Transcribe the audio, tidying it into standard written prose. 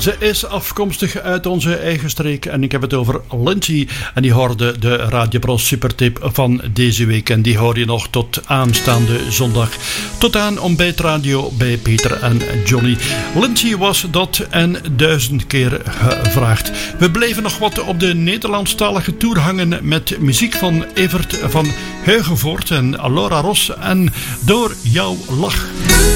Ze is afkomstig uit onze eigen streek en ik heb het over Lindsay. En die hoorde de Radio Bros Supertip van deze week. En die hoor je nog tot aanstaande zondag. Tot aan ontbijtradio bij Peter en Johnny. Lindsay was dat en 1000 keer gevraagd. We bleven nog wat op de Nederlandstalige tour hangen met muziek van Evert van Huigenvoort en Laura Ros en Door jouw lach.